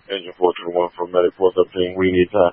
Engine 421 for Medic 413. We need time.